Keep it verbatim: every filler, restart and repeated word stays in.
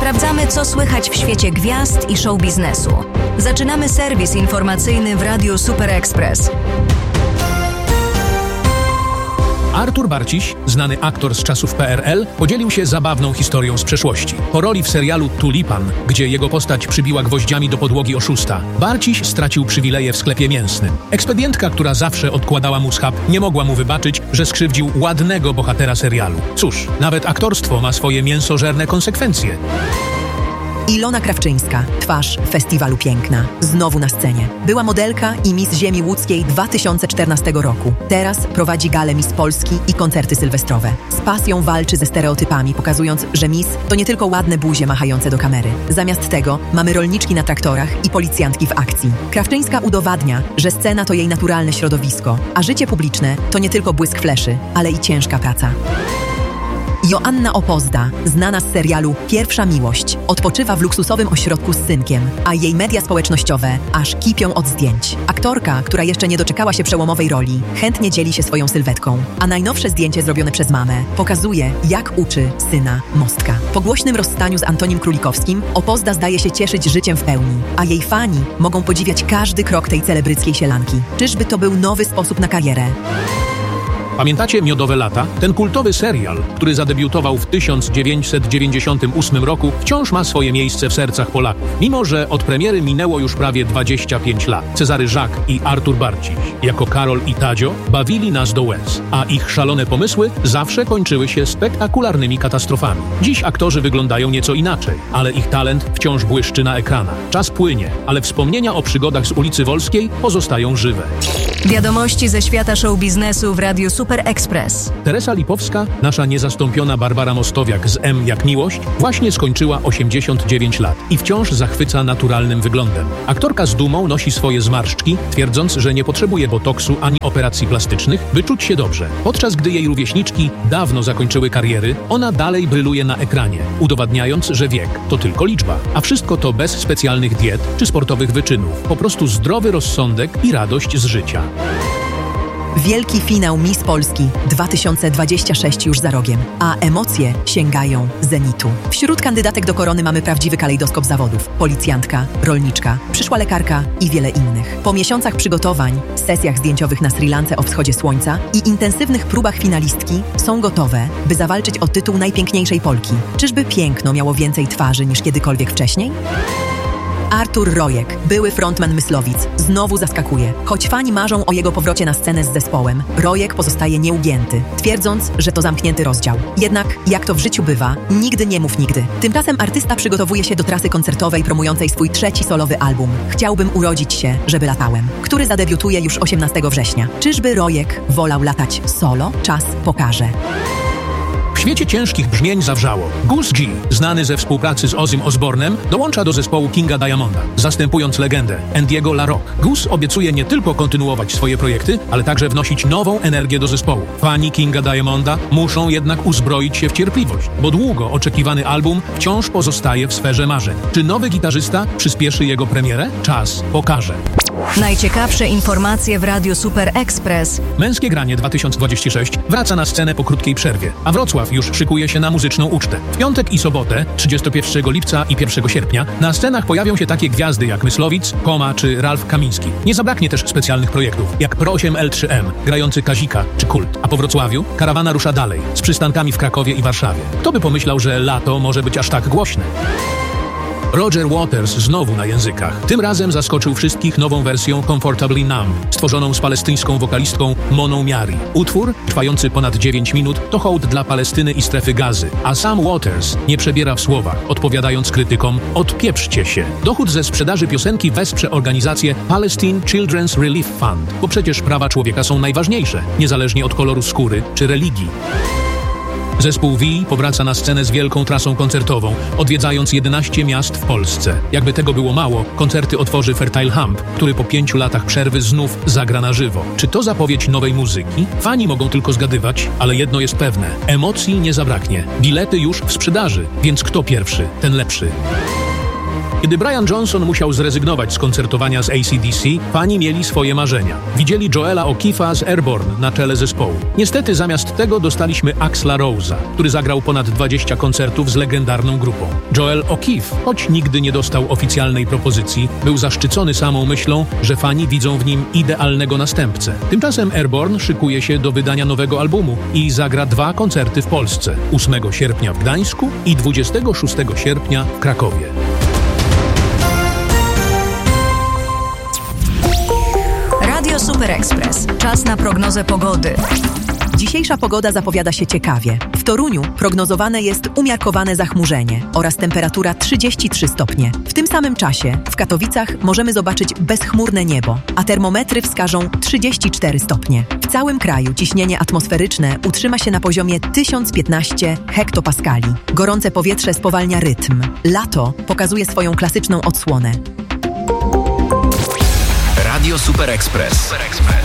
Sprawdzamy, co słychać w świecie gwiazd i show biznesu. Zaczynamy serwis informacyjny w Radiu Super Express. Artur Barciś, znany aktor z czasów P R L, podzielił się zabawną historią z przeszłości. Po roli w serialu Tulipan, gdzie jego postać przybiła gwoździami do podłogi oszusta, Barciś stracił przywileje w sklepie mięsnym. Ekspedientka, która zawsze odkładała mu schab, nie mogła mu wybaczyć, że skrzywdził ładnego bohatera serialu. Cóż, nawet aktorstwo ma swoje mięsożerne konsekwencje. Ilona Krawczyńska, twarz Festiwalu Piękna. Znowu na scenie. Była modelka i Miss Ziemi Łódzkiej dwa tysiące czternastego roku. Teraz prowadzi galę Miss Polski i koncerty sylwestrowe. Z pasją walczy ze stereotypami, pokazując, że Miss to nie tylko ładne buzie machające do kamery. Zamiast tego mamy rolniczki na traktorach i policjantki w akcji. Krawczyńska udowadnia, że scena to jej naturalne środowisko, a życie publiczne to nie tylko błysk fleszy, ale i ciężka praca. Joanna Opozda, znana z serialu Pierwsza Miłość, odpoczywa w luksusowym ośrodku z synkiem, a jej media społecznościowe aż kipią od zdjęć. Aktorka, która jeszcze nie doczekała się przełomowej roli, chętnie dzieli się swoją sylwetką, a najnowsze zdjęcie zrobione przez mamę pokazuje, jak uczy syna Mostka. Po głośnym rozstaniu z Antonim Królikowskim Opozda zdaje się cieszyć życiem w pełni, a jej fani mogą podziwiać każdy krok tej celebryckiej sielanki. Czyżby to był nowy sposób na karierę? Pamiętacie Miodowe lata? Ten kultowy serial, który zadebiutował w tysiąc dziewięćset dziewięćdziesiątym ósmym roku, wciąż ma swoje miejsce w sercach Polaków. Mimo że od premiery minęło już prawie dwadzieścia pięć lat. Cezary Żak i Artur Barciś, jako Karol i Tadzio, bawili nas do łez, a ich szalone pomysły zawsze kończyły się spektakularnymi katastrofami. Dziś aktorzy wyglądają nieco inaczej, ale ich talent wciąż błyszczy na ekranach. Czas płynie, ale wspomnienia o przygodach z ulicy Wolskiej pozostają żywe. Wiadomości ze świata show biznesu w Radiu Super Express. Teresa Lipowska, nasza niezastąpiona Barbara Mostowiak z M jak Miłość, właśnie skończyła osiemdziesiąt dziewięć lat i wciąż zachwyca naturalnym wyglądem. Aktorka z dumą nosi swoje zmarszczki, twierdząc, że nie potrzebuje botoksu ani operacji plastycznych, by czuć się dobrze. Podczas gdy jej rówieśniczki dawno zakończyły kariery, ona dalej bryluje na ekranie, udowadniając, że wiek to tylko liczba. A wszystko to bez specjalnych diet czy sportowych wyczynów. Po prostu zdrowy rozsądek i radość z życia. Wielki finał Miss Polski dwa tysiące dwudziesty szósty już za rogiem, a emocje sięgają zenitu. Wśród kandydatek do korony mamy prawdziwy kalejdoskop zawodów. Policjantka, rolniczka, przyszła lekarka i wiele innych. Po miesiącach przygotowań, sesjach zdjęciowych na Sri Lance o wschodzie słońca i intensywnych próbach finalistki są gotowe, by zawalczyć o tytuł najpiękniejszej Polki. Czyżby piękno miało więcej twarzy niż kiedykolwiek wcześniej? Artur Rojek, były frontman Myslowic, znowu zaskakuje. Choć fani marzą o jego powrocie na scenę z zespołem, Rojek pozostaje nieugięty, twierdząc, że to zamknięty rozdział. Jednak, jak to w życiu bywa, nigdy nie mów nigdy. Tymczasem artysta przygotowuje się do trasy koncertowej promującej swój trzeci solowy album Chciałbym urodzić się, żeby latałem, który zadebiutuje już osiemnastego września. Czyżby Rojek wolał latać solo? Czas pokaże. W świecie ciężkich brzmień zawrzało. Gus G, znany ze współpracy z Ozzym Osbornem, dołącza do zespołu Kinga Diamonda, zastępując legendę Andiego LaRocque. Gus obiecuje nie tylko kontynuować swoje projekty, ale także wnosić nową energię do zespołu. Fani Kinga Diamonda muszą jednak uzbroić się w cierpliwość, bo długo oczekiwany album wciąż pozostaje w sferze marzeń. Czy nowy gitarzysta przyspieszy jego premierę? Czas pokaże. Najciekawsze informacje w Radiu Super Express. Męskie granie dwa tysiące dwudziesty szósty wraca na scenę po krótkiej przerwie, a Wrocław już szykuje się na muzyczną ucztę. W piątek i sobotę, trzydziestego pierwszego lipca i pierwszego sierpnia, na scenach pojawią się takie gwiazdy jak Myslowic, Koma czy Ralf Kamiński. Nie zabraknie też specjalnych projektów, jak Pro osiem L trzy M, grający Kazika czy Kult. A po Wrocławiu karawana rusza dalej, z przystankami w Krakowie i Warszawie. Kto by pomyślał, że lato może być aż tak głośne? Roger Waters znowu na językach. Tym razem zaskoczył wszystkich nową wersją Comfortably Numb, stworzoną z palestyńską wokalistką Moną Miari. Utwór, trwający ponad dziewięć minut, to hołd dla Palestyny i strefy Gazy. A sam Waters nie przebiera w słowach, odpowiadając krytykom: odpieprzcie się. Dochód ze sprzedaży piosenki wesprze organizację Palestine Children's Relief Fund, bo przecież prawa człowieka są najważniejsze, niezależnie od koloru skóry czy religii. Zespół V powraca na scenę z wielką trasą koncertową, odwiedzając jedenaście miast w Polsce. Jakby tego było mało, koncerty otworzy Fertile Hump, który po pięciu latach przerwy znów zagra na żywo. Czy to zapowiedź nowej muzyki? Fani mogą tylko zgadywać, ale jedno jest pewne. Emocji nie zabraknie. Bilety już w sprzedaży, więc kto pierwszy, ten lepszy. Kiedy Brian Johnson musiał zrezygnować z koncertowania z A C D C, fani mieli swoje marzenia. Widzieli Joela O'Keeffe'a z Airborne na czele zespołu. Niestety zamiast tego dostaliśmy Axla Rose'a, który zagrał ponad dwadzieścia koncertów z legendarną grupą. Joel O'Keefe, choć nigdy nie dostał oficjalnej propozycji, był zaszczycony samą myślą, że fani widzą w nim idealnego następcę. Tymczasem Airborne szykuje się do wydania nowego albumu i zagra dwa koncerty w Polsce. ósmego sierpnia w Gdańsku i dwudziestego szóstego sierpnia w Krakowie. Radio Super Express. Czas na prognozę pogody. Dzisiejsza pogoda zapowiada się ciekawie. W Toruniu prognozowane jest umiarkowane zachmurzenie oraz temperatura trzydzieści trzy stopnie. W tym samym czasie w Katowicach możemy zobaczyć bezchmurne niebo, a termometry wskażą trzydzieści cztery stopnie. W całym kraju ciśnienie atmosferyczne utrzyma się na poziomie tysiąc piętnaście hektopaskali. Gorące powietrze spowalnia rytm. Lato pokazuje swoją klasyczną odsłonę. Radio Super Express. Super Express.